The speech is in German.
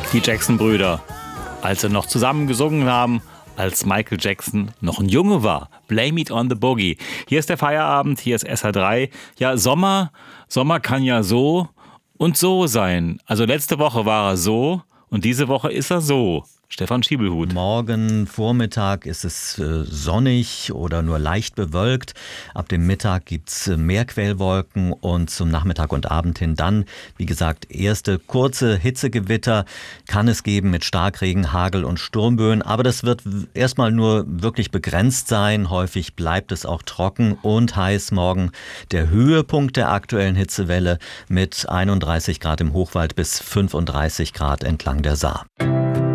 Die Jackson-Brüder, als sie noch zusammen gesungen haben, als Michael Jackson noch ein Junge war. Blame it on the Boogie. Hier ist der Feierabend, hier ist SH3. Ja, Sommer kann ja so und so sein. Also letzte Woche war er so und diese Woche ist er so. Stefan Schiebelhut. Morgen Vormittag ist es sonnig oder nur leicht bewölkt. Ab dem Mittag gibt's mehr Quellwolken und zum Nachmittag und Abend hin dann, wie gesagt, erste kurze Hitzegewitter kann es geben mit Starkregen, Hagel und Sturmböen. Aber das wird erstmal nur wirklich begrenzt sein. Häufig bleibt es auch trocken und heiß morgen. Der Höhepunkt der aktuellen Hitzewelle mit 31 Grad im Hochwald bis 35 Grad entlang der Saar.